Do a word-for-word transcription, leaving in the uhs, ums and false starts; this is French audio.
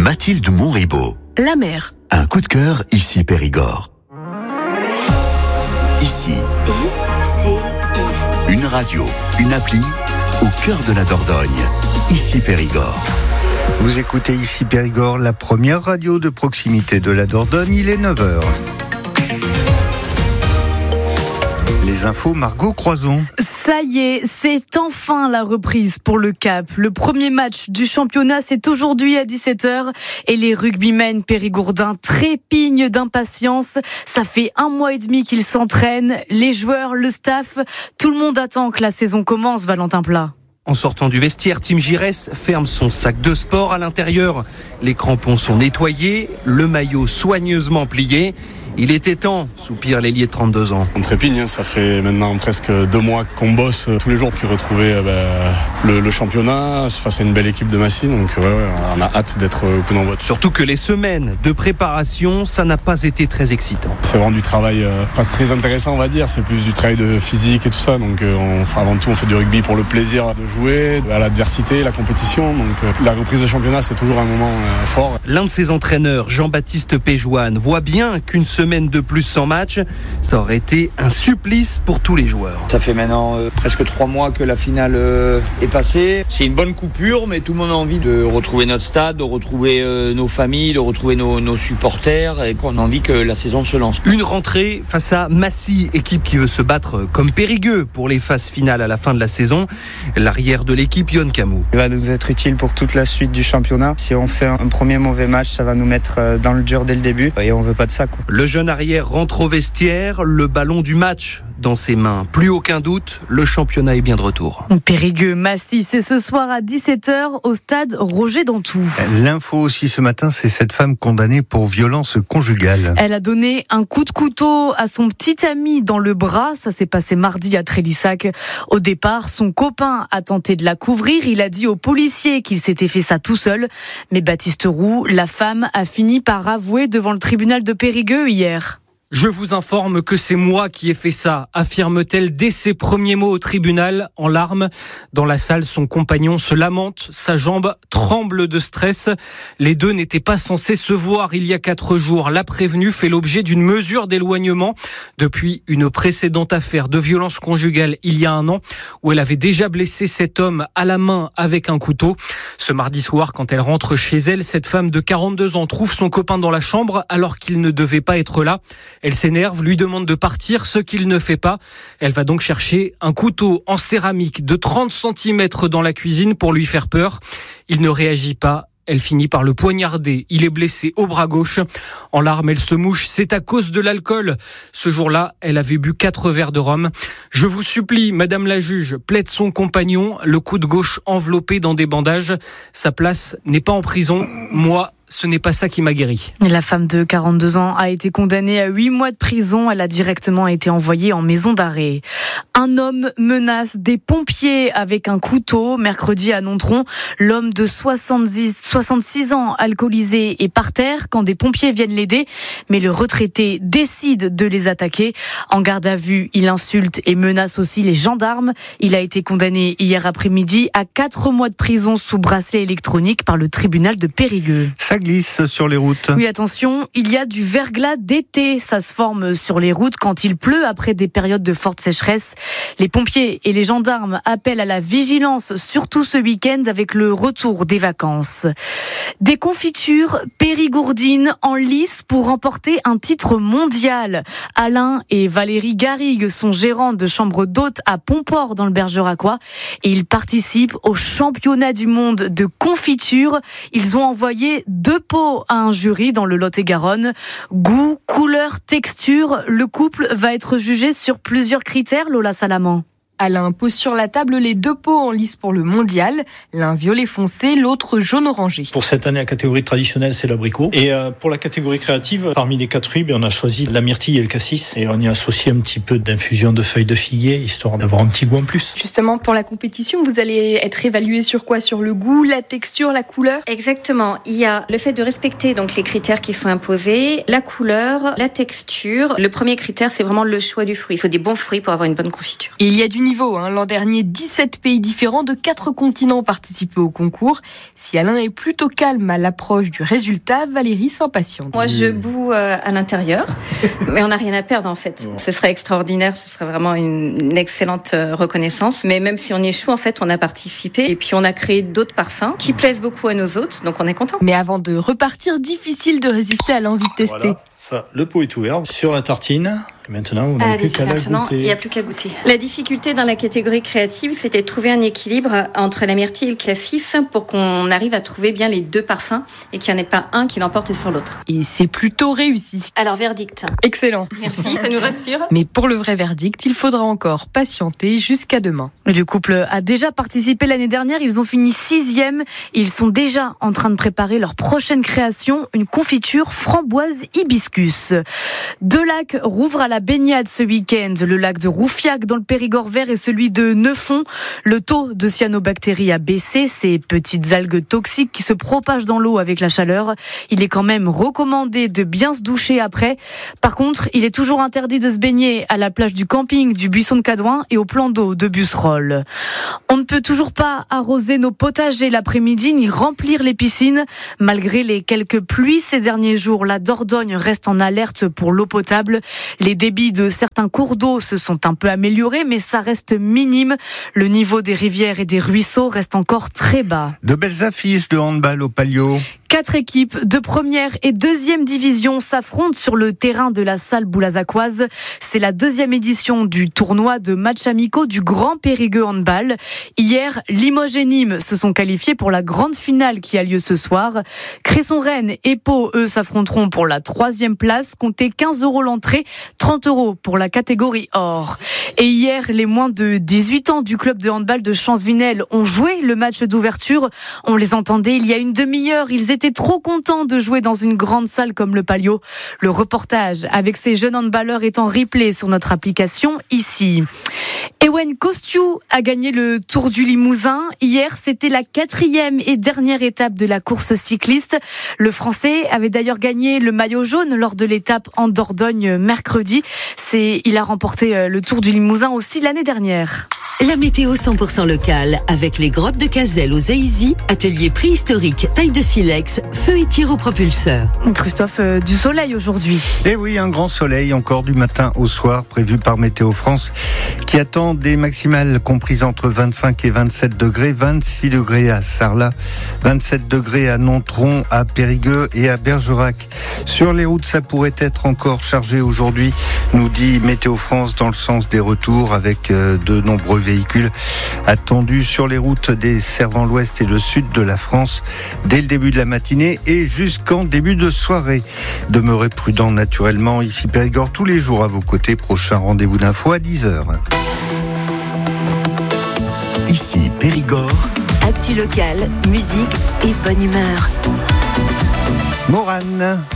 Mathilde Monribaud. La mer. Un coup de cœur, ici Périgord. Ici. I, C, I. Une radio, une appli, au cœur de la Dordogne. Ici Périgord. Vous écoutez Ici Périgord, la première radio de proximité de la Dordogne, il est neuf heures. Les infos, Margot Croison. Ça y est, c'est enfin la reprise pour le Cap. Le premier match du championnat, c'est aujourd'hui à dix-sept heures et les rugbymen périgourdins trépignent d'impatience. Ça fait un mois et demi qu'ils s'entraînent. Les joueurs, le staff, tout le monde attend que la saison commence, Valentin Plat. En sortant du vestiaire, Tim Giresse ferme son sac de sport. À l'intérieur, les crampons sont nettoyés, le maillot soigneusement plié. Il était temps, soupire l'ailier de trente-deux ans. On trépigne, hein, ça fait maintenant presque deux mois qu'on bosse tous les jours pour retrouver euh, bah, le, le championnat face à une belle équipe de Massy. Donc ouais, ouais, on a hâte d'être plus nombreux. Surtout que les semaines de préparation, ça n'a pas été très excitant. C'est vraiment du travail euh, pas très intéressant, on va dire. C'est plus du travail de physique et tout ça. Donc euh, on, enfin, avant tout, on fait du rugby pour le plaisir de jouer, à l'adversité, la compétition. Donc euh, la reprise de championnat, c'est toujours un moment euh, fort. L'un de ses entraîneurs, Jean-Baptiste Péjoine, voit bien qu'une semaine de plus sans match, ça aurait été un supplice pour tous les joueurs. Ça fait maintenant euh, presque trois mois que la finale euh, est passée. C'est une bonne coupure, mais tout le monde a envie de retrouver notre stade, de retrouver euh, nos familles, de retrouver nos, nos supporters, et qu'on a envie que la saison se lance. Une rentrée face à Massy, équipe qui veut se battre comme Périgueux pour les phases finales à la fin de la saison. L'arrière de l'équipe, Yon Camou. Il va nous être utile pour toute la suite du championnat. Si on fait un premier mauvais match, ça va nous mettre dans le dur dès le début, et on veut pas de ça, quoi. Le jeune arrière rentre au vestiaire, le ballon du match dans ses mains. Plus aucun doute, le championnat est bien de retour. Périgueux-Massy, c'est ce soir à dix-sept heures au stade Roger Dantou. L'info aussi ce matin, c'est cette femme condamnée pour violence conjugale. Elle a donné un coup de couteau à son petit ami dans le bras. Ça s'est passé mardi à Trélissac. Au départ, son copain a tenté de la couvrir. Il a dit aux policiers qu'il s'était fait ça tout seul. Mais Baptiste Roux, la femme, a fini par avouer devant le tribunal de Périgueux hier. Je vous informe que c'est moi qui ai fait ça, affirme-t-elle dès ses premiers mots au tribunal, en larmes. Dans la salle, son compagnon se lamente, sa jambe tremble de stress. Les deux n'étaient pas censés se voir il y a quatre jours. La prévenue fait l'objet d'une mesure d'éloignement depuis une précédente affaire de violence conjugale il y a un an, où elle avait déjà blessé cet homme à la main avec un couteau. Ce mardi soir, quand elle rentre chez elle, cette femme de quarante-deux ans trouve son copain dans la chambre alors qu'il ne devait pas être là. Elle s'énerve, lui demande de partir, ce qu'il ne fait pas. Elle va donc chercher un couteau en céramique de trente centimètres dans la cuisine pour lui faire peur. Il ne réagit pas. Elle finit par le poignarder. Il est blessé au bras gauche. En larmes, elle se mouche. C'est à cause de l'alcool. Ce jour-là, elle avait bu quatre verres de rhum. Je vous supplie, madame la juge, plaide son compagnon, le coude gauche enveloppé dans des bandages. Sa place n'est pas en prison. Moi, ce n'est pas ça qui m'a guéri. La femme de quarante-deux ans a été condamnée à huit mois de prison. Elle a directement été envoyée en maison d'arrêt. Un homme menace des pompiers avec un couteau. Mercredi à Nontron, l'homme de soixante-dix, soixante-six ans, alcoolisé, est par terre quand des pompiers viennent l'aider. Mais le retraité décide de les attaquer. En garde à vue, il insulte et menace aussi les gendarmes. Il a été condamné hier après-midi à quatre mois de prison sous bracelet électronique par le tribunal de Périgueux. Ça glisse sur les routes. Oui, attention, il y a du verglas d'été. Ça se forme sur les routes quand il pleut après des périodes de forte sécheresse. Les pompiers et les gendarmes appellent à la vigilance, surtout ce week-end avec le retour des vacances. Des confitures périgourdines en lice pour remporter un titre mondial. Alain et Valérie Garrigue sont gérants de chambre d'hôtes à Pomport dans le Bergeracois et ils participent au championnat du monde de confiture. Ils ont envoyé deux pots à un jury dans le Lot-et-Garonne. Goût, couleur, texture, le couple va être jugé sur plusieurs critères, Lola Salaman. Alain pose sur la table les deux pots en lice pour le mondial, l'un violet foncé, l'autre jaune orangé. Pour cette année, la catégorie traditionnelle, c'est l'abricot. Et euh, pour la catégorie créative, parmi les quatre fruits, on a choisi la myrtille et le cassis. Et on y a associé un petit peu d'infusion de feuilles de figuier, histoire d'avoir un petit goût en plus. Justement, pour la compétition, vous allez être évalué sur quoi? Sur le goût, la texture, la couleur? Exactement. Il y a le fait de respecter donc les critères qui sont imposés, la couleur, la texture. Le premier critère, c'est vraiment le choix du fruit. Il faut des bons fruits pour avoir une bonne confiture. Et il y a du niveau. Hein. L'an dernier, dix-sept pays différents de quatre continents participaient au concours. Si Alain est plutôt calme à l'approche du résultat, Valérie s'impatiente. Moi, je boue euh, à l'intérieur, mais on n'a rien à perdre en fait. Ce serait extraordinaire, ce serait vraiment une, une excellente euh, reconnaissance. Mais même si on échoue, en fait, on a participé et puis on a créé d'autres parfums qui plaisent beaucoup à nos hôtes, donc on est content. Mais avant de repartir, difficile de résister à l'envie de tester. Voilà, ça, le pot est ouvert sur la tartine. Et maintenant, on n'a plus qu'à la goûter. Il n'y a plus qu'à goûter. La difficulté dans la catégorie créative, c'était de trouver un équilibre entre la myrtille et le cassis pour qu'on arrive à trouver bien les deux parfums et qu'il n'y en ait pas un qui l'emporte sur l'autre. Et c'est plutôt réussi. Alors, verdict. Excellent. Merci, ça nous rassure. Mais pour le vrai verdict, il faudra encore patienter jusqu'à demain. Le couple a déjà participé l'année dernière. Ils ont fini sixième. Ils sont déjà en train de préparer leur prochaine création, une confiture framboise hibiscus. Deux lacs rouvrent à la baignade ce week-end. Le lac de Roufiac dans le Périgord vert et celui de Neufond. Le taux de cyanobactéries a baissé. Ces petites algues toxiques qui se propagent dans l'eau avec la chaleur. Il est quand même recommandé de bien se doucher après. Par contre, il est toujours interdit de se baigner à la plage du camping du Buisson de Cadouin et au plan d'eau de Busserolles. On ne peut toujours pas arroser nos potagers l'après-midi ni remplir les piscines. Malgré les quelques pluies ces derniers jours, la Dordogne reste en alerte pour l'eau potable. Les débits de certains cours d'eau se sont un peu améliorés, mais ça reste minime. Le niveau des rivières et des ruisseaux reste encore très bas. De belles affiches de handball au Palio. Quatre équipes de première et deuxième division s'affrontent sur le terrain de la salle boulazacoise. C'est la deuxième édition du tournoi de matchs amicaux du Grand Périgueux Handball. Hier, Limoges et Nîmes se sont qualifiés pour la grande finale qui a lieu ce soir. Cresson-Rennes et Pau, eux, s'affronteront pour la troisième place. Comptez quinze euros l'entrée, trente euros pour la catégorie or. Et hier, les moins de dix-huit ans du club de handball de Champs-Vinel ont joué le match d'ouverture. On les entendait il y a une demi-heure. Ils étaient trop contents de jouer dans une grande salle comme le Palio. Le reportage avec ces jeunes handballeurs est en replay sur notre application ici. Ewen Kostiou a gagné le Tour du Limousin. Hier, c'était la quatrième et dernière étape de la course cycliste. Le Français avait d'ailleurs gagné le maillot jaune lors de l'étape en Dordogne mercredi. C'est, il a remporté le Tour du Limousin aussi l'année dernière. La météo cent pour cent locale avec les grottes de Cazelles aux Aïzy, atelier préhistorique, taille de silex, feu et tir au propulseur. Christophe, euh, du soleil aujourd'hui. Et oui, un grand soleil encore du matin au soir prévu par Météo France qui attend des maximales comprises entre vingt-cinq et vingt-sept degrés, vingt-six degrés à Sarlat, vingt-sept degrés à Nontron, à Périgueux et à Bergerac. Sur les routes, ça pourrait être encore chargé aujourd'hui, nous dit Météo France, dans le sens des retours avec euh, de nombreux véhicules attendus sur les routes desservant l'ouest et le sud de la France dès le début de la matinée et jusqu'en début de soirée. Demeurez prudents naturellement. Ici Périgord, tous les jours à vos côtés. Prochain rendez-vous d'info à dix heures. Ici Périgord. Actu locale, musique et bonne humeur. Morane.